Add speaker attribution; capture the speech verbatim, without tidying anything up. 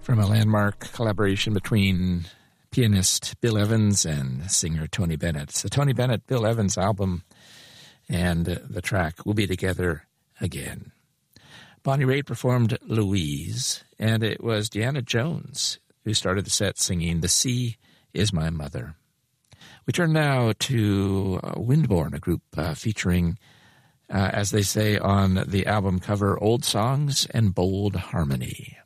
Speaker 1: From a landmark collaboration between pianist Bill Evans and singer Tony Bennett. It's the Tony Bennett, Bill Evans album, and the track We'll Be Together Again. Bonnie Raitt performed Louise, and it was Deanna Jones who started the set singing The Sea Is My Mother. We turn now to uh, Windborne, a group uh, featuring, uh, as they say on the album cover, old songs and bold harmony.